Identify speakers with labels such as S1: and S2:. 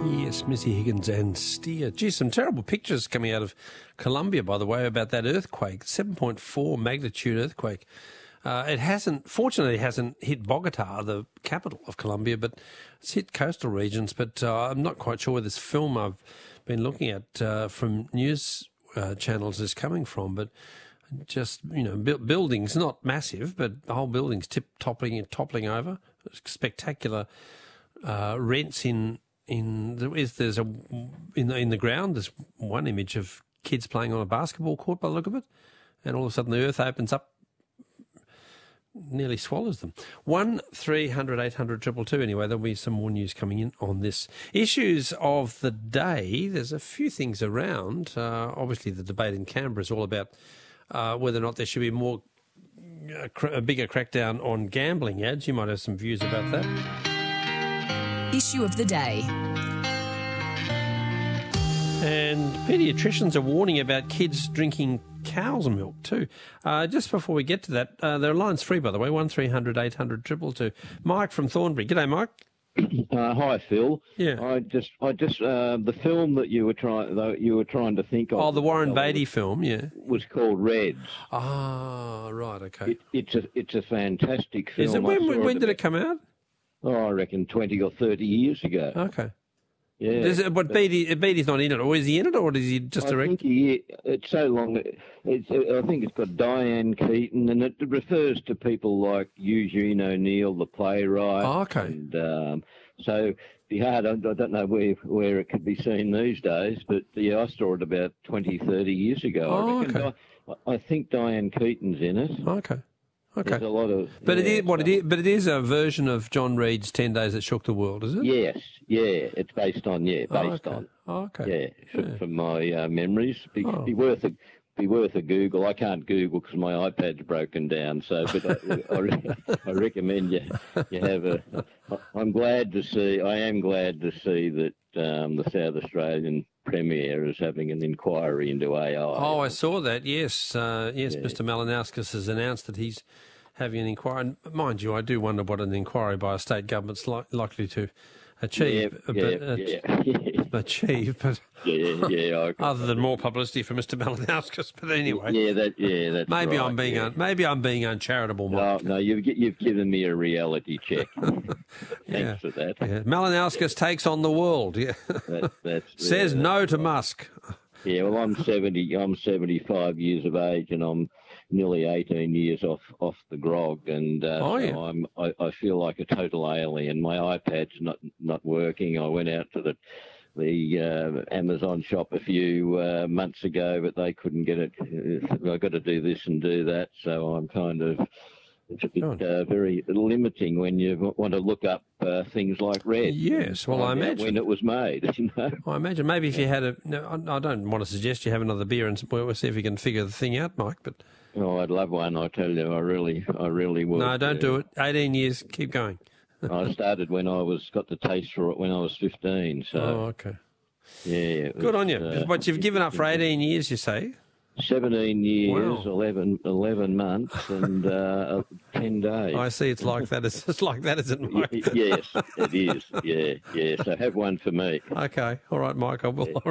S1: Yes, Missy Higgins and Steer. Gee, some terrible pictures coming out of Colombia, by the way, about that earthquake, 7.4 magnitude earthquake. Fortunately, it hasn't hit Bogota, the capital of Colombia, but it's hit coastal regions. But I'm not quite sure where this film I've been looking at from news channels is coming from. But just, buildings, not massive, but the whole building's toppling over. Spectacular rents in the ground. There's one image of kids playing on a basketball court by the look of it, and all of a sudden the earth opens up, nearly swallows them. 1300 800 222. Anyway, there'll be some more news coming in on this. Issues of the day. There's a few things around. Obviously, the debate in Canberra is all about whether or not there should be a bigger crackdown on gambling ads. You might have some views about that.
S2: Issue of the day.
S1: And paediatricians are warning about kids drinking cow's milk too. Just before we get to that, there are lines free, by the way, 1300 800 222. Mike from Thornbury. G'day, Mike.
S3: Hi, Phil.
S1: Yeah.
S3: I just the film that you were trying to think of.
S1: Oh, the Warren Beatty film, yeah.
S3: Was called Reds.
S1: Ah, right, okay.
S3: It's a fantastic film.
S1: Is it? When did it come out?
S3: Oh, I reckon 20 or 30 years ago.
S1: Okay.
S3: Yeah.
S1: But Beatty's not in it, or is he in it, or is he just direct?
S3: I think it's so long. I think it's got Diane Keaton, and it refers to people like Eugene O'Neill, the playwright.
S1: Oh, okay.
S3: And so it'd be hard. I don't know where it could be seen these days, but yeah, I saw it about 20, 30 years ago.
S1: Oh,
S3: I reckon.
S1: okay.
S3: I think Diane Keaton's in it.
S1: Okay. Okay.
S3: There's a lot of.
S1: But it is a version of John Reed's 10 Days That Shook the World, is it?
S3: Yes, yeah. It's based on.
S1: Oh, okay.
S3: Yeah, from my memories. Be worth a Google. I can't Google because my iPad's broken down. So, but I recommend you have a. I am glad to see that the South Australian Premier is having an inquiry into AI.
S1: Oh, I saw that. Yes, Mr. Malinauskas has announced that he's having an inquiry. And mind you, I do wonder what an inquiry by a state government's likely to achieve. Other than more publicity for Mr. Malinauskas. But anyway,
S3: that's
S1: maybe
S3: right,
S1: maybe I'm being uncharitable, Mike.
S3: No, you've given me a reality check. Thanks for that.
S1: Yeah. Malinauskas takes on the world. Yeah, says no to Musk.
S3: Yeah, well, I'm 75 years of age, and I'm nearly 18 years off the grog, and so I feel like a total alien. My iPad's not working. I went out to the Amazon shop a few months ago, but they couldn't get it. I've got to do this and do that, so I'm kind of. It's a bit very limiting when you want to look up things like Red.
S1: Yes, well, I imagine.
S3: When it was made,
S1: I imagine maybe if you had I don't want to suggest you have another beer and we'll see if you can figure the thing out, Mike, but...
S3: Oh, I'd love one, I tell you. I really would.
S1: No, don't do it. 18 years, keep going.
S3: I started when got the taste for it when I was 15, so...
S1: Oh, okay.
S3: Yeah.
S1: Good on you. But you've given up for 18 years, you say?
S3: 17 years,
S1: wow.
S3: 11 months, and 10 days.
S1: I see. It's like that. It's like that, isn't it, Mike?
S3: Yes, it is. Yeah. So have one for me.
S1: Okay. All right, Mike. I will.